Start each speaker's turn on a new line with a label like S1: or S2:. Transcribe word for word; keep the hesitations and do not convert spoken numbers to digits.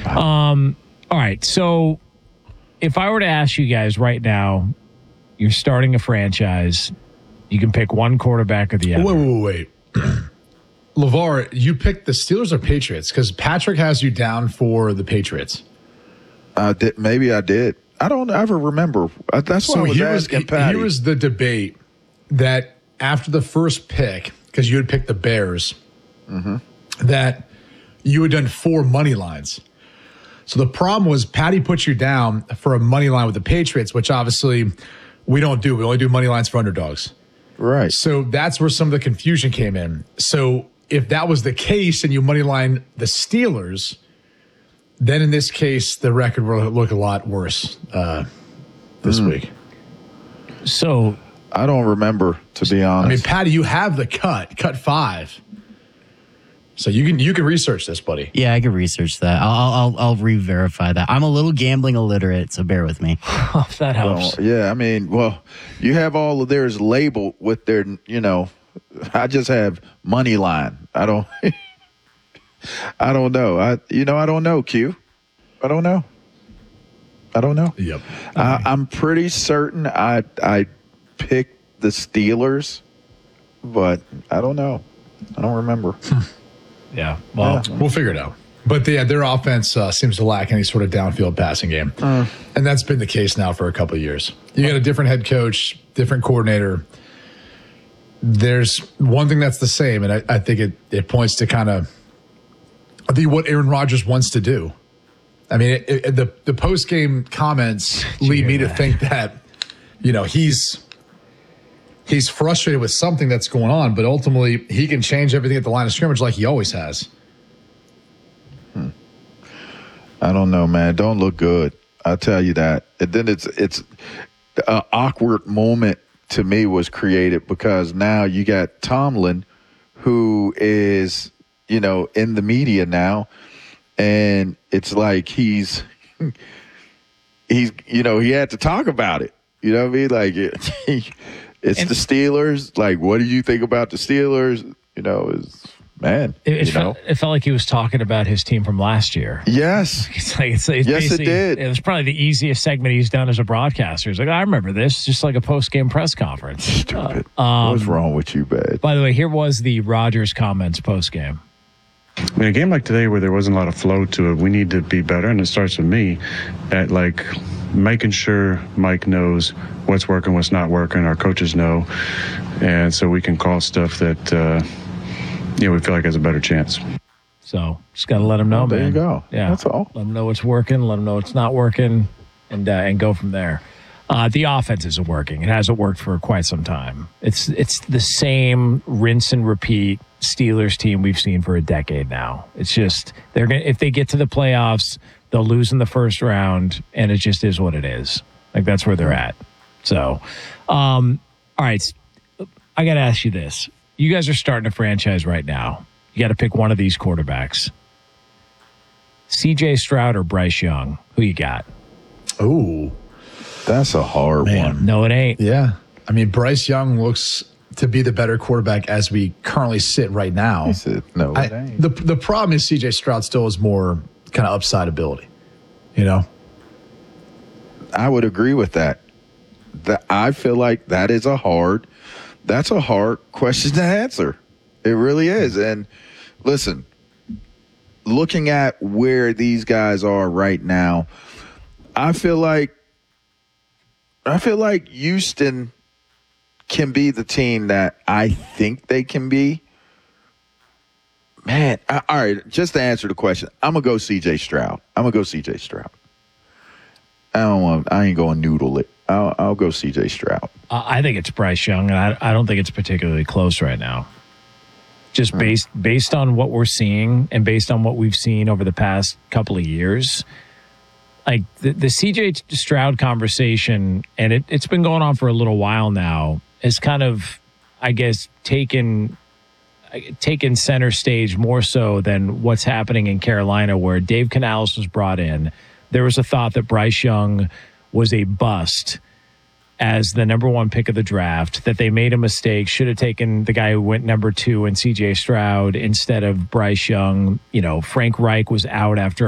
S1: Um. All right. So, if I were to ask you guys right now, you're starting a franchise. You can pick one quarterback or the other.
S2: Wait, wait, wait. LeVar, you picked the Steelers or Patriots? Because Patrick has you down for the Patriots.
S3: I did. Maybe I did. I don't ever remember. That's why
S2: so
S3: I was
S2: here
S3: asking
S2: was,
S3: Patty.
S2: Here was the debate that after the first pick, because you had picked the Bears,
S3: mm-hmm.
S2: that you had done four money lines. So the problem was Patty put you down for a money line with the Patriots, which obviously we don't do. We only do money lines for underdogs.
S3: Right.
S2: So that's where some of the confusion came in. So if that was the case and you money line the Steelers, then in this case, the record will look a lot worse uh, this
S3: mm.
S2: week.
S1: So
S3: I don't remember, to be honest.
S2: I mean, Patty, you have the cut, cut five. So you can you can research this, buddy.
S4: Yeah, I can research that. I'll I'll I'll re-verify that. I'm a little gambling illiterate, so bear with me.
S1: Oh, that helps.
S3: Well, yeah, I mean, well, you have all of theirs labeled with their, you know, I just have money line. I don't, I don't know. I you know I don't know. Q, I don't know. I don't know.
S2: Yep.
S3: I, I'm pretty certain I I picked the Steelers, but I don't know. I don't remember.
S1: Yeah, well,
S2: yeah, we'll figure it out. But yeah, their offense uh, seems to lack any sort of downfield passing game.
S3: Uh,
S2: and that's been the case now for a couple of years. You got a different head coach, different coordinator. There's one thing that's the same, and I, I think it, it points to kind of, I think, what Aaron Rodgers wants to do. I mean, it, it, the, the post-game comments lead me to think that, you know, he's... He's frustrated with something that's going on, but ultimately he can change everything at the line of scrimmage like he always has.
S3: Hmm. I don't know, man. Don't look good. I'll tell you that. And then it's it's an awkward moment to me was created because now you got Tomlin, who is, you know, in the media now, and it's like he's he's you know he had to talk about it. You know what I mean? Like it, It's and the Steelers. Like, what do you think about the Steelers? You know, is man.
S1: It, it,
S3: you
S1: felt,
S3: know?
S1: it felt like he was talking about his team from last year.
S3: Yes.
S1: It's like it's, it's
S3: yes, it did.
S1: It was probably the easiest segment he's done as a broadcaster. He's like, I remember this, just like a post-game press conference.
S3: Stupid.
S1: Uh, um,
S3: What's wrong with you, bad?
S1: By the way, here was the Rodgers comments post-game.
S5: In a game like today where there wasn't a lot of flow to it, we need to be better, and it starts with me at like making sure Mike knows what's working, what's not working. Our coaches know, and so we can call stuff that uh, you know we feel like has a better chance.
S1: So just got to let them know,
S3: oh, there
S1: man.
S3: There you go.
S1: Yeah,
S3: that's all.
S1: Let them know what's working. Let them know what's not working, and uh, and go from there. Uh, the offense isn't working. It hasn't worked for quite some time. It's it's the same rinse and repeat Steelers team we've seen for a decade now. It's just they're gonna if they get to the playoffs, they'll lose in the first round, and it just is what it is. Like that's where they're at. So, um, all right, I got to ask you this: you guys are starting a franchise right now. You got to pick one of these quarterbacks: C J Stroud or Bryce Young. Who you got?
S2: Ooh.
S3: That's a hard
S2: Man.
S3: one.
S1: No, it ain't.
S2: Yeah. I mean, Bryce Young looks to be the better quarterback as we currently sit right now.
S3: He said, no,
S2: I,
S3: it ain't.
S2: the, the problem is C J Stroud still has more kind of upside ability, you know?
S3: I would agree with that. That I feel like that is a hard, that's a hard question to answer. It really is. And listen, looking at where these guys are right now, I feel like I feel like Houston can be the team that I think they can be. Man, I, all right, just to answer the question, I'm going to go C J Stroud. I'm going to go C J Stroud. I don't want, I ain't going to noodle it. I'll, I'll go C J Stroud.
S1: Uh, I think it's Bryce Young, and I, I don't think it's particularly close right now. Just based based on what we're seeing and based on what we've seen over the past couple of years, like the, the C J Stroud conversation, and it, it's been going on for a little while now, is kind of, I guess, taken taken center stage more so than what's happening in Carolina, where Dave Canales was brought in. There was a thought that Bryce Young was a bust as the number one pick of the draft, that they made a mistake, should have taken the guy who went number two and C J Stroud instead of Bryce Young. You know, Frank Reich was out after